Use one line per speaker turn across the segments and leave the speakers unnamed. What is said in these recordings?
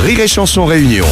Rire et Chanson Réunion.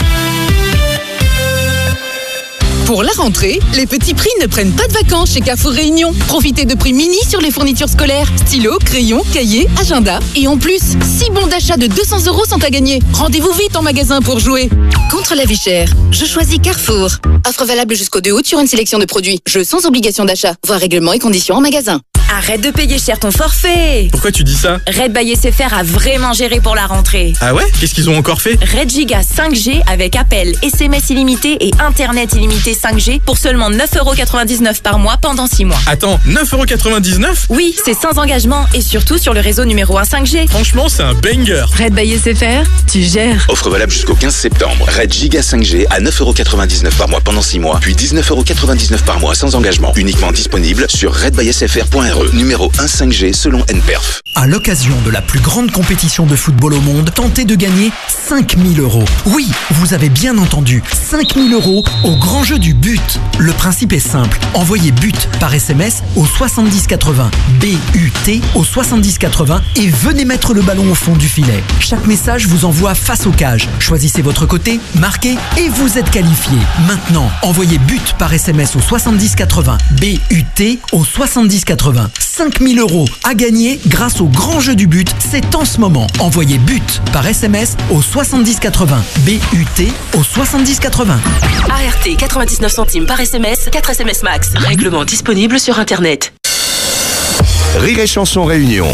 Pour la rentrée, les petits prix ne prennent pas de vacances chez Carrefour Réunion. Profitez de prix mini sur les fournitures scolaires, stylos, crayons, cahiers, agenda. Et en plus, 6 bons d'achat de 200 € sont à gagner. Rendez-vous vite en magasin pour jouer. Contre la vie chère, je choisis Carrefour. Offre valable jusqu'au 2 août sur une sélection de produits. Jeux sans obligation d'achat. Voir règlements et conditions en magasin.
Arrête de payer cher ton forfait.
Pourquoi tu dis ça?
Red by SFR a vraiment géré pour la rentrée.
Ah ouais? Qu'est-ce qu'ils ont encore fait?
Red Giga 5G avec appel, SMS illimité et Internet illimité 5G pour seulement 9,99 € par mois pendant 6 mois.
Attends, 9,99 €?
Oui, c'est sans engagement et surtout sur le réseau numéro 1 5G.
Franchement, c'est un banger.
Red by SFR, tu gères.
Offre valable jusqu'au 15 septembre. Red Giga 5G à 9,99 € par mois pendant 6 mois, puis 19,99 € par mois sans engagement. Uniquement disponible sur redbysfr.re. Numéro 1 5G selon NPerf.
À l'occasion de la plus grande compétition de football au monde, tentez de gagner 5 000 €. Oui, vous avez bien entendu, 5 000 € au grand jeu du but. Le principe est simple, envoyez but par SMS au 7080, BUT au 7080 et venez mettre le ballon au fond du filet. Chaque message vous envoie face aux cages. Choisissez votre côté, marquez et vous êtes qualifié. Maintenant, envoyez but par SMS au 7080, BUT au 7080. 5 000 € à gagner grâce au grand jeu du but, c'est en ce moment. Envoyez but par SMS au 7080, BUT au 7080.
ART 99 centimes par SMS, 4 SMS max. Règlement disponible sur Internet.
Rire et Chanson Réunion.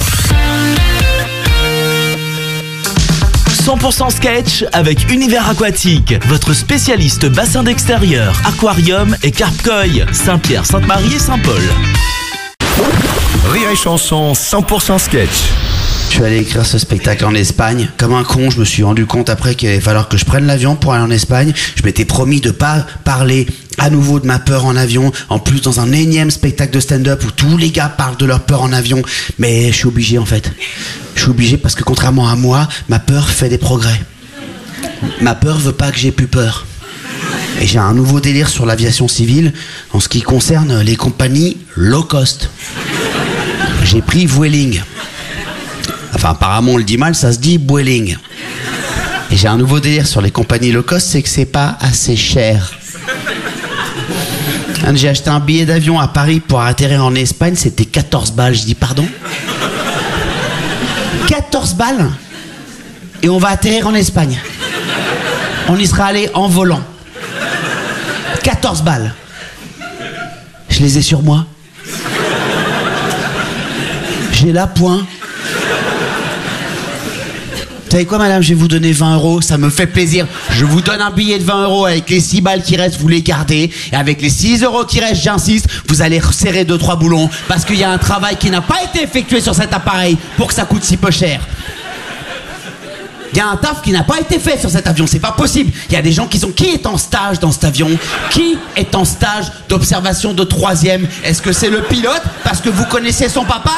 100% sketch avec Univers Aquatique, votre spécialiste bassin d'extérieur, aquarium et carpe-koi, Saint-Pierre, Sainte-Marie et Saint-Paul.
Rire et Chanson 100% sketch.
Je suis allé écrire ce spectacle en Espagne. Comme un con, je me suis rendu compte après qu'il allait falloir que je prenne l'avion pour aller en Espagne. Je m'étais promis de pas parler à nouveau de ma peur en avion. En plus, dans un énième spectacle de stand-up où tous les gars parlent de leur peur en avion. Mais je suis obligé en fait. Je suis obligé parce que contrairement à moi, ma peur fait des progrès. Ma peur veut pas que j'ai plus peur. Et j'ai un nouveau délire sur l'aviation civile en ce qui concerne les compagnies low cost. J'ai pris Vueling. Enfin, apparemment, on le dit mal, ça se dit Vueling. Et j'ai un nouveau délire sur les compagnies low cost, c'est que c'est pas assez cher. J'ai acheté un billet d'avion à Paris pour atterrir en Espagne, c'était 14 balles. Je dis pardon ? 14 balles ? Et on va atterrir en Espagne. On y sera allé en volant. 14 balles. Je les ai sur moi. J'ai la pointe. Vous savez quoi, madame, je vais vous donner 20 €, ça me fait plaisir. Je vous donne un billet de 20 € avec les 6 balles qui restent, vous les gardez. Et avec les 6 € qui restent, j'insiste, vous allez resserrer 2-3 boulons. Parce qu'il y a un travail qui n'a pas été effectué sur cet appareil pour que ça coûte si peu cher. Il y a un taf qui n'a pas été fait sur cet avion, c'est pas possible. Il y a des gens qui sont... Qui est en stage dans cet avion? Qui est en stage d'observation de 3e? Est-ce que c'est le pilote parce que vous connaissez son papa?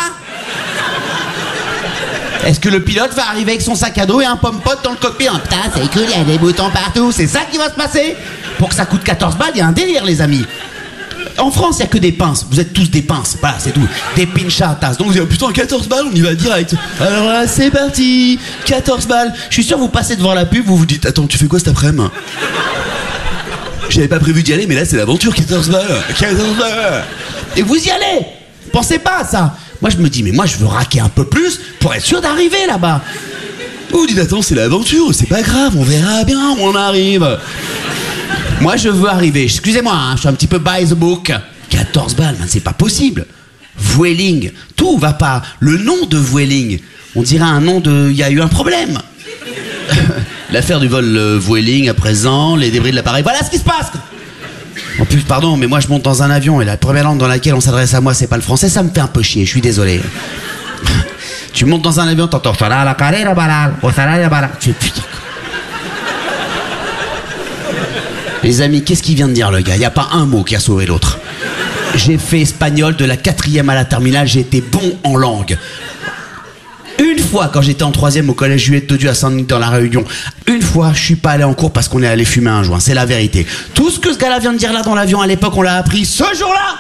Est-ce que le pilote va arriver avec son sac à dos et un pomme-pote dans le cockpit? Oh, putain, c'est cool, il y a des boutons partout. C'est ça qui va se passer? Pour que ça coûte 14 balles, il y a un délire, les amis. En France, il n'y a que des pinces. Vous êtes tous des pinces. Voilà, c'est tout. Des pinchatas. Donc vous dites, putain, 14 balles, on y va direct. Alors là, c'est parti. 14 balles. Je suis sûr, vous passez devant la pub, vous vous dites, attends, tu fais quoi cet après-midi? J'avais pas prévu d'y aller, mais là, c'est l'aventure. 14 balles. 14 balles. Et vous y allez. Pensez pas à ça. Moi, je me dis, mais moi, je veux raquer un peu plus pour être sûr d'arriver là-bas. Vous dites, attends, c'est l'aventure, c'est pas grave, on verra bien où on arrive. Moi, je veux arriver. Excusez-moi, hein, je suis un petit peu by the book. 14 balles, man, c'est pas possible. Vueling, tout va pas. Le nom de Vueling, on dirait un nom de... Il y a eu un problème. L'affaire du vol Vueling à présent, les débris de l'appareil, voilà ce qui se passe. En plus, pardon, mais moi je monte dans un avion et la première langue dans laquelle on s'adresse à moi, c'est pas le français, ça me fait un peu chier, je suis désolé. Tu montes dans un avion, t'entends... Tu fais putain... Les amis, qu'est-ce qu'il vient de dire le gars? Il n'y a pas un mot qui a sauvé l'autre. J'ai fait espagnol de la 4e à la terminale, j'ai été bon en langue. Une fois, quand j'étais en 3e au collège Juliette de Dieu à Saint-Denis dans la Réunion, une fois, je suis pas allé en cours parce qu'on est allé fumer un joint, c'est la vérité. Tout ce que ce gars-là vient de dire là dans l'avion, à l'époque, on l'a appris ce jour-là.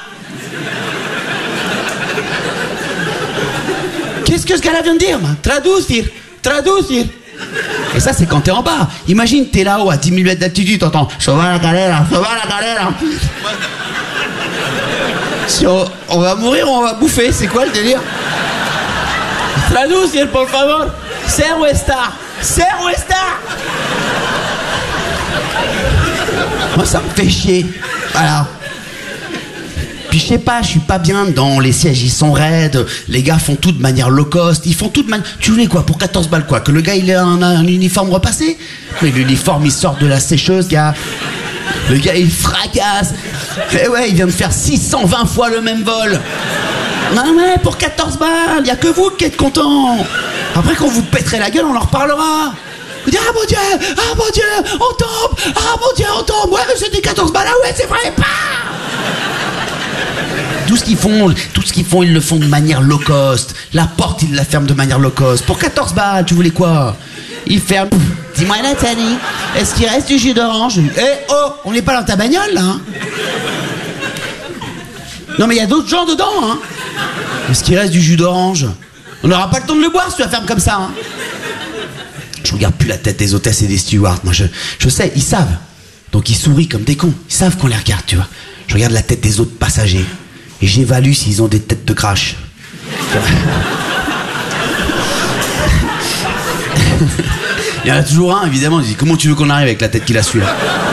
Qu'est-ce que ce gars-là vient de dire, man? Traducir. Et ça, c'est quand t'es en bas. Imagine, t'es là-haut à 10 000 mètres d'altitude, t'entends « Sauva la galère, sauva la galère !» Si on va mourir ou on va bouffer, c'est quoi le délire? Traducir, por favor. Ser ou estar? Ser ou estar? Moi, ça me fait chier. Voilà. Puis je sais pas, je suis pas bien dedans, les sièges ils sont raides, les gars font tout de manière low cost, ils font tout de manière... Tu voulais quoi, pour 14 balles quoi? Que le gars il ait un uniforme repassé? Mais l'uniforme il sort de la sécheuse, gars. Le gars il fracasse. Et ouais, il vient de faire 620 fois le même vol. Non mais pour 14 balles, y a que vous qui êtes contents. Après quand vous pèterez la gueule, on en reparlera. Vous dites, ah mon Dieu, on tombe, ah mon Dieu, on tombe. Ouais mais c'était 14 balles, ah ouais c'est vrai, pas. Tout ce qu'ils font, ils le font de manière low cost. La porte, ils la ferment de manière low cost. Pour 14 balles, tu voulais quoi? Ils ferment. Dis-moi Nathalie, est-ce qu'il reste du jus d'orange? Eh oh, on n'est pas dans ta bagnole là hein? Non mais il y a d'autres gens dedans hein. Est-ce qu'il reste du jus d'orange? On n'aura pas le temps de le boire si tu la fermes comme ça hein. Je regarde plus la tête des hôtesses et des stewards. Moi je sais, ils savent. Donc ils sourient comme des cons. Ils savent qu'on les regarde, tu vois. Je regarde la tête des autres passagers. Et j'évalue s'ils ont des têtes de crash. Il y en a toujours un, évidemment. Il dit, comment tu veux qu'on arrive avec la tête qu'il a celui-là?